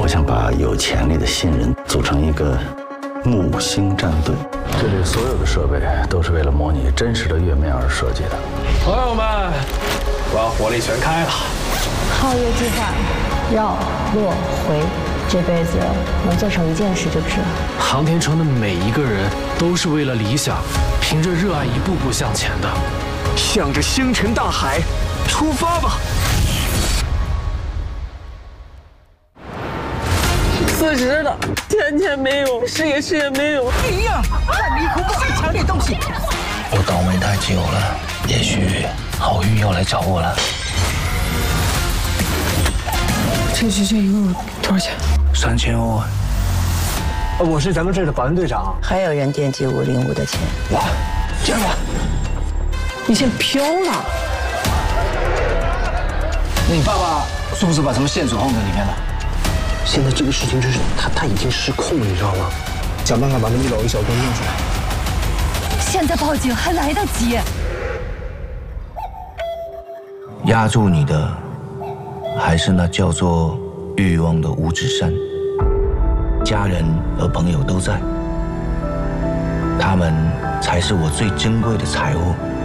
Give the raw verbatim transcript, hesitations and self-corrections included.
想把有潜力的新人组成一个木星战队。这里所有的设备都是为了模拟真实的月面而设计的。 朋友们，我要火力全开了！ 皓月计划，绕落回，这辈子能做成一件事就值了。 航天城的每一个人都是为了理想，凭着热爱一步步向前的。 向着星辰大海出发吧！ 辞职了，钱钱没有，事业事业没有。 你呀，看你一口不会抢点东西。 我倒霉太久了，也许好运要来找我了。 这这这一共多少钱？ 三千万。 我是咱们这儿的保安队长。 还有人惦记五零五的钱。 哇，这样吧， 你先飘了。 你爸爸是不是把什么线索放在里面了？ 现在这个事情就是他他已经失控了，你知道吗？想办法把那一老一小都弄出来。 现在报警还来得及。 压住你的，还是那叫做欲望的五指山。家人和朋友都在，他们才是我最珍贵的财物。